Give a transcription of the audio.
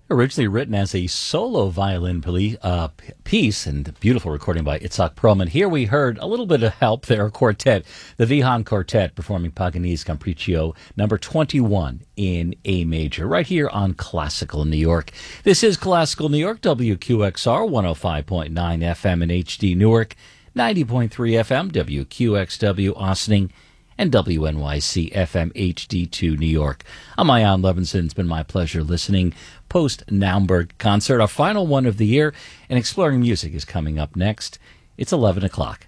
Originally written as a solo violin piece and beautiful recording by Itzhak Perlman. Here we heard a little bit of help there, a quartet, the Vihan Quartet performing Paganini's Capriccio number 21 in A major, right here on Classical New York. This is Classical New York, WQXR 105.9 FM in HD Newark, 90.3 FM, WQXW Austining, and WNYC FM HD2 New York. I'm Ian Levinson. It's been my pleasure listening. Post-Naumburg concert, our final one of the year, and Exploring Music is coming up next. It's 11 o'clock.